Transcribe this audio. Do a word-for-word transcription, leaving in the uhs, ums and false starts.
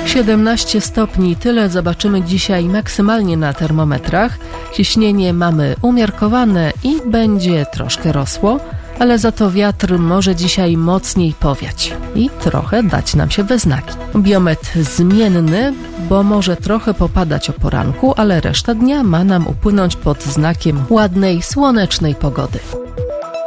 siedemnaście stopni, tyle zobaczymy dzisiaj maksymalnie na termometrach. Ciśnienie mamy umiarkowane i będzie troszkę rosło, ale za to wiatr może dzisiaj mocniej powiać i trochę dać nam się we znaki. Biometr zmienny, bo może trochę popadać o poranku, ale reszta dnia ma nam upłynąć pod znakiem ładnej, słonecznej pogody.